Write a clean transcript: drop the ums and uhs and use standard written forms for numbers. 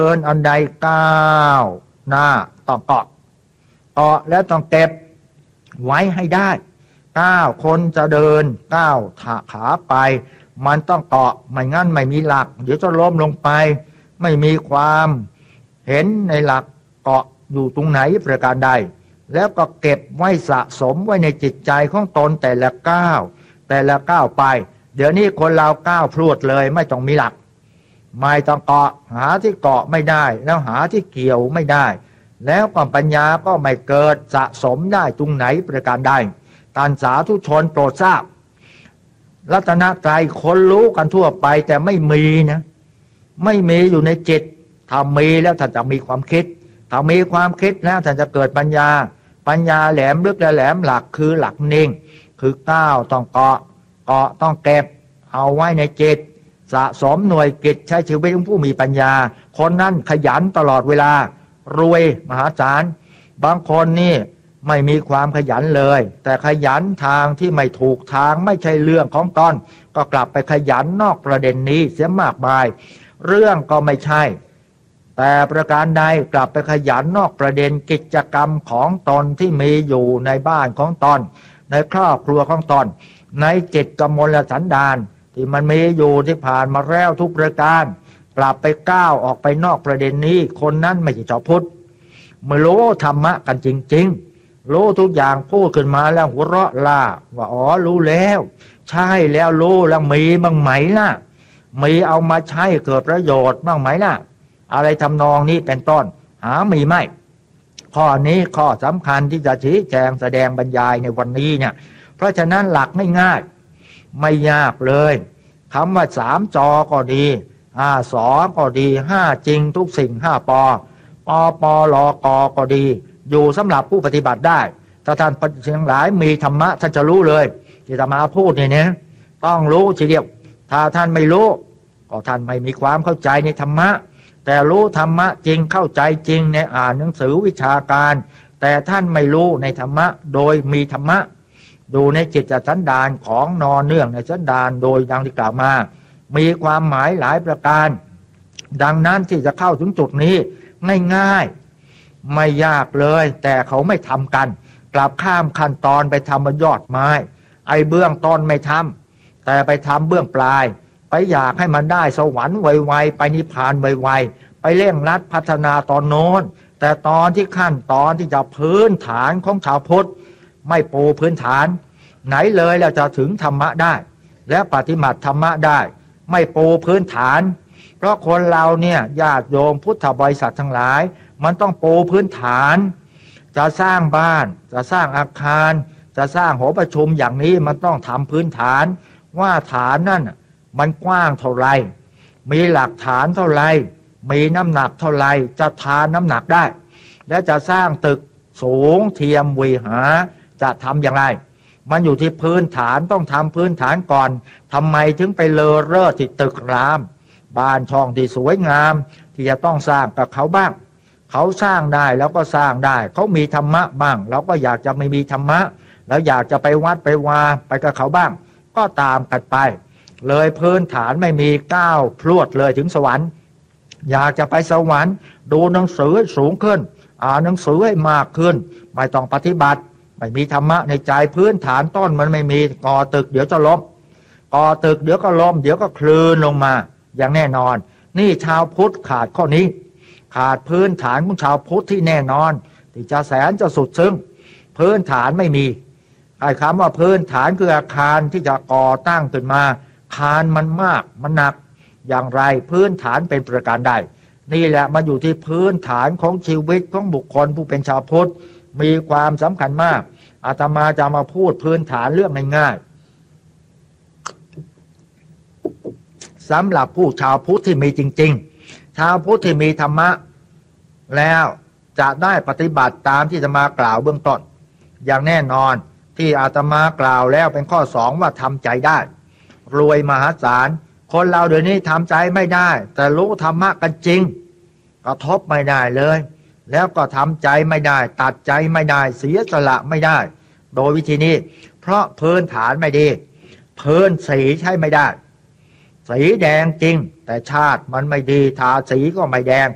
เดินอันใดก้าวหน้าต้องเกาะแล้วต้องเก็บไว้ให้ได้ก้าวคนจะเดินก้าวขาไปมันต้องเกาะไม่งั้นไม่มีหลักเดี๋ยวจะล้มลงไปไม่มีความเห็นในหลักเกาะอยู่ตรงไหนประการใดแล้วก็เก็บไว้สะสมไว้ในจิตใจของตนแต่ละก้าวไปเดี๋ยวนี้คนเราก้าวพรวดเลยไม่ต้องมีหลักไม่ต้องเกาะหาที่เกาะไม่ได้แล้วหาที่เกี่ยวไม่ได้แล้วก็ปัญญาก็ไม่เกิดสะสมได้ตรงไหนประการใดการสาธุชนโปรดทราบรัตนตรัยคนรู้กันทั่วไปแต่ไม่มีนะไม่มีอยู่ในจิตถ้ามีแล้วท่านจะมีความคิดถ้ามีความคิดแล้วท่านจะเกิดปัญญาแหลมลึกและแหลมหลักคือหลักนิ่งคือก้าวต้องเกาะต้องเก็บเอาไว้ในจิตสะสมหน่วยกิจใช้ชีวิตของผู้มีปัญญาคนนั้นขยันตลอดเวลารวยมหาศาลบางคนนี่ไม่มีความขยันเลยแต่ขยันทางที่ไม่ถูกทางไม่ใช่เรื่องของตนก็กลับไปขยันนอกประเด็นนี้เสียมากมายเรื่องก็ไม่ใช่แต่ประการใดกลับไปขยันนอกประเด็นกิจกรรมของตนที่มีอยู่ในบ้านของตนในครอบครัวของตนในจิตกมลสันดานที่มันมีอยู่ที่ผ่านมาแล้วทุกประการกลับไปก้าวออกไปนอกประเด็นนี้คนนั้นไม่ใช่ชาวพุทธไม่รู้ธรรมะกันจริงๆรู้ทุกอย่างพูดขึ้นมาแล้วหัวเราะล่าว่าอ๋อรู้แล้วใช่แล้วรู้แล้วมีบ้างไหมล่ะมีเอามาใช้เกิดประโยชน์บ้างไหมล่ะอะไรทำนองนี้เป็นต้นหามีไหมข้อนี้ข้อสำคัญที่จะชี้แจงแสดงบรรยายในวันนี้เนี่ยเพราะฉะนั้นหลักง่ายๆไม่ยากเลยคำว่า3 จอก็ดี5 สอก็ดี5 จริงทุกสิ่ง5 ปปลกก็ดีอยู่สำหรับผู้ปฏิบัติได้ถ้าท่านทั้งหลายมีธรรมะท่านจะรู้เลยที่ธรรมะพูดเนี่ยต้องรู้ทีเดียวถ้าท่านไม่รู้ก็ท่านไม่มีความเข้าใจในธรรมะแต่รู้ธรรมะจริงเข้าใจจริงในอ่านหนังสือวิชาการแต่ท่านไม่รู้ในธรรมะโดยมีธรรมะดูในจิตสันดานของนอนเนื่องในสันดานโดยดังที่กล่าวมามีความหมายหลายประการดังนั้นที่จะเข้าถึงจุดนี้ง่ายๆไม่ยากเลยแต่เขาไม่ทำกันกลับข้ามขั้นตอนไปทำบนยอดไม้ไอ้เบื้องต้นไม่ทำแต่ไปทำเบื้องปลายไปอยากให้มันได้สวรรค์ไวๆไปนิพพานไวๆไปเร่งรัดพัฒนาตอนโน้นแต่ตอนที่ขั้นตอนที่จะพื้นฐานของชาวพุทธไม่ปูพื้นฐานไหนเลยแล้วจะถึงธรรมะได้และปฏิบัติธรรมะได้ไม่ปูพื้นฐานเพราะคนเราเนี่ยญาติโยมพุทธบริษัททั้งหลายมันต้องปูพื้นฐานจะสร้างบ้านจะสร้างอาคารจะสร้างหอประชุมอย่างนี้มันต้องทำพื้นฐานว่าฐานนั่นมันกว้างเท่าไรมีหลักฐานเท่าไรมีน้ำหนักเท่าไรจะทานน้ำหนักได้และจะสร้างตึกสูงเทียมวิหารจะทำอย่างไรมันอยู่ที่พื้นฐานต้องทำพื้นฐานก่อนทำไมถึงไปเลอเร่อที่ตึกรามบ้านช่องที่สวยงามที่จะต้องสร้างกับเขาบ้างเขาสร้างได้แล้วก็สร้างได้เขามีธรรมะบ้างเราก็อยากจะไม่มีธรรมะแล้วอยากจะไปวัดไปวาไปกับเขาบ้างก็ตามกันไปเลยพื้นฐานไม่มีก้าวพรวดเลยถึงสวรรค์อยากจะไปสวรรค์ดูหนังสือให้สูงขึ้นอ่านหนังสือให้มากขึ้นไม่ต้องปฏิบัติไม่มีธรรมะในใจพื้นฐานต้นมันไม่มีก่อตึกเดี๋ยวจะล้มก่อตึกเดี๋ยวก็ล้มเดี๋ยวก็คลืนลงมาอย่างแน่นอนนี่ชาวพุทธขาดข้อนี้ขาดพื้นฐานของชาวพุทธที่แน่นอนที่จะแสนจะสุดซึ้งพื้นฐานไม่มีไอ้คำว่าพื้นฐานคืออาคารที่จะก่อตั้งขึ้นมาคานมันมากมันหนักอย่างไรพื้นฐานเป็นประการใดนี่แหละมาอยู่ที่พื้นฐานของชีวิตของบุคคลผู้เป็นชาวพุทธมีความสำคัญมากอาตมาจะมาพูดพื้นฐานเรื่องง่ายๆสำหรับผู้ชาวพุทธที่มีจริงๆชาวพุทธที่มีธรรมะแล้วจะได้ปฏิบัติตามที่จะมากล่าวเบื้องต้นอย่างแน่นอนที่อาตมากล่าวแล้วเป็นข้อ2ว่าทำใจได้รวยมหาศาลคนเราเดี๋ยวนี้ทำใจไม่ได้แต่รู้ธรรมะกันจริงกระทบไม่ได้เลยแล้วก็ทำใจไม่ได้ตัดใจไม่ได้เสียสละไม่ได้โดยวิธีนี้เพราะพื้นฐานไม่ดีพื้นสีใช้ไม่ได้สีแดงจริงแต่ชาติมันไม่ดีทาสีก็ไม่แดง